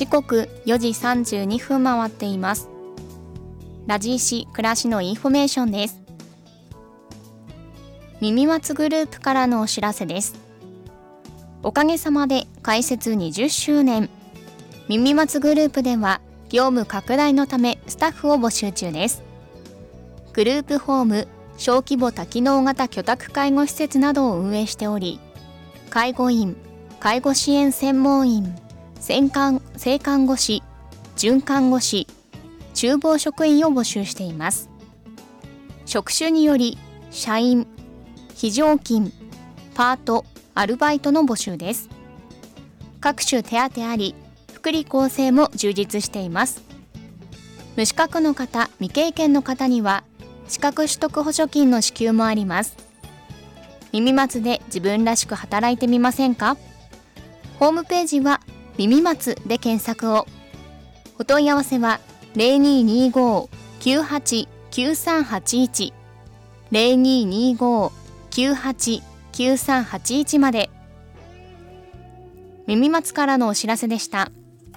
時刻4時32分回っています。ラジイシ暮らしのインフォメーションです。耳松グループからのお知らせです。おかげさまで開設20周年。耳松グループでは業務拡大のためスタッフを募集中です。グループホーム、小規模多機能型居宅介護施設などを運営しており、介護員、介護支援専門員、性看護師、准看護師、厨房職員を募集しています。職種により社員、非常勤、パート、アルバイトの募集です。各種手当あり、福利厚生も充実しています。無資格の方、未経験の方には資格取得補助金の支給もあります。耳松で自分らしく働いてみませんか？ホームページは耳松で検索を。お問い合わせは 0225-989381 0225-989381 まで。耳松からのお知らせでした。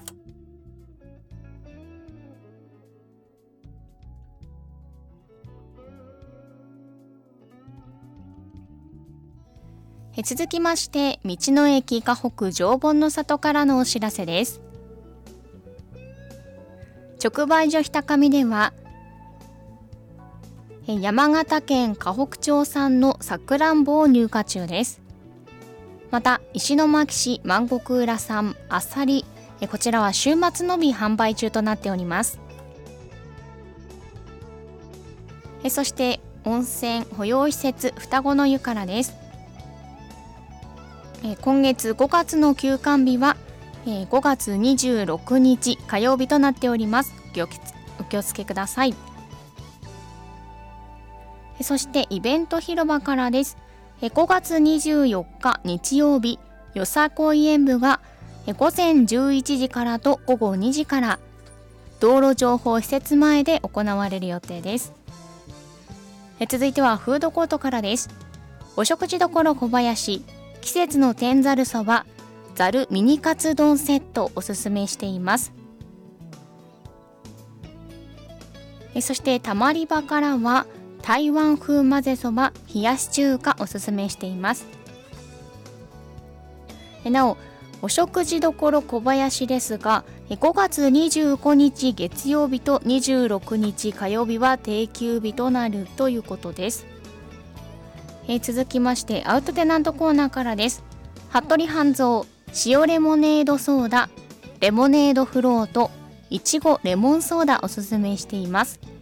続きまして、道の駅河北常盆の里からのお知らせです。直売所ひたかみでは、山形県河北町産のさくらんぼを入荷中です。また、石巻市万石浦産あさり、こちらは週末のみ販売中となっております。そして、温泉保養施設双子の湯からです。今月5月の休館日は5月26日火曜日となっております。お気をつけください。そしてイベント広場からです。5月24日日曜日、よさこい演舞が午前11時からと午後2時から道路情報施設前で行われる予定です。続いてはフードコートからです。お食事処小林、季節の天ざるそば、ざるミニカツ丼セットおすすめしています。そしてたまり場からは台湾風混ぜそば冷やし中華おすすめしています。なお、お食事処小林ですが、5月25日月曜日と26日火曜日は定休日となるということです。続きましてアウトテナントコーナーからです。服部半蔵塩レモネードソーダ、レモネードフロート、いちごレモンソーダおすすめしています。